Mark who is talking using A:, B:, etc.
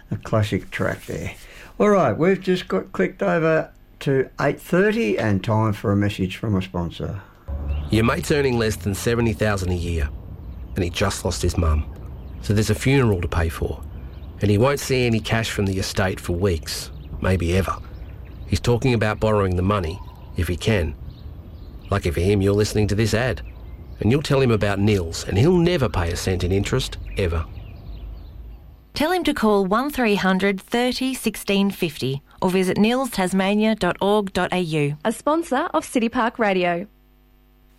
A: A classic track there. All right, we've just clicked over to 8:30 and time for a message from a sponsor.
B: Your mate's earning less than $70,000 a year and he just lost his mum. So there's a funeral to pay for and he won't see any cash from the estate for weeks, maybe ever. He's talking about borrowing the money, if he can. Lucky for him, you're listening to this ad. And you'll tell him about Nils, and he'll never pay a cent in interest, ever.
C: Tell him to call 1300 30 1650 or visit nilstasmania.org.au.
D: A sponsor of City Park Radio.